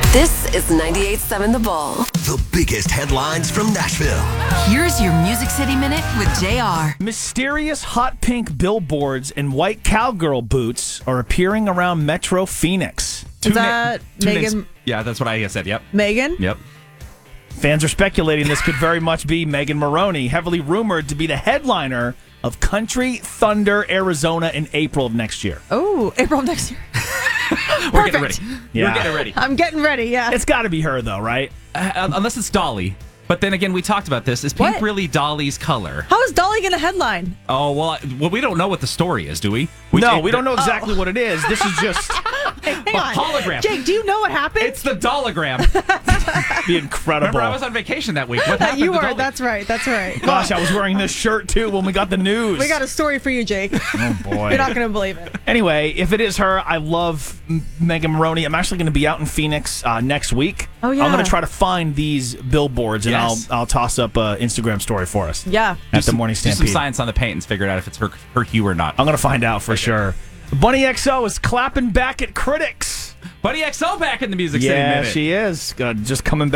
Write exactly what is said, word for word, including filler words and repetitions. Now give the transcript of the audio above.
This is ninety-eight point seven The Bull. The biggest headlines from Nashville. Here's your Music City Minute with J R. Mysterious hot pink billboards and white cowgirl boots are appearing around Metro Phoenix. Is that Two Megan? names- Yeah, that's what I said. Yep. Megan? Yep. Fans are speculating this could very much be Megan Maroney, heavily rumored to be the headliner of Country Thunder Arizona in April of next year. Oh, April next year. We're getting ready. Yeah. We're getting ready. I'm getting ready, yeah. It's got to be her, though, right? Uh, unless it's Dolly. But then again, we talked about this. Is pink What? really Dolly's color? How is Dolly going to headline? Oh, well, I- well, we don't know what the story is, do we? we no, it- we don't know exactly what it is. This is just Hey, hang A on. hologram. Jake, do you know what happened? It's the Dollogram. be incredible. Remember, I was on vacation that week. What happened you to are. Dolly? That's right. That's right. Gosh, I was wearing this shirt, too, when we got the news. We got a story for you, Jake. Oh, boy. You're not going to believe it. Anyway, if it is her, I love M- Megan Maroney. I'm actually going to be out in Phoenix uh, next week. Oh, yeah. I'm going to try to find these billboards, and Yes. I'll I'll toss up an Instagram story for us. Yeah. At the Morning Do some Stampede. science on the paint and figure it out if it's her, her hue or not. I'm going to find out for sure. Bunny X O is clapping back at critics. Buddy X O back in the Music City Yeah, Minute. she is. Uh, just coming back.